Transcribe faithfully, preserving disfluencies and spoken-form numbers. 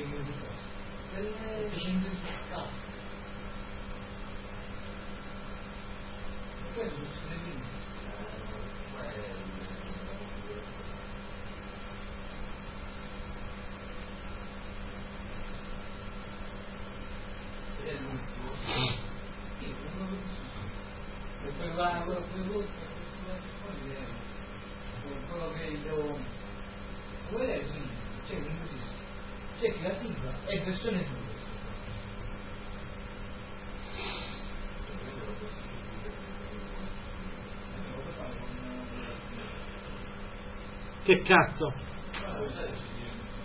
quello che io volevo, c'è c'è creativa e versione due. Che cazzo?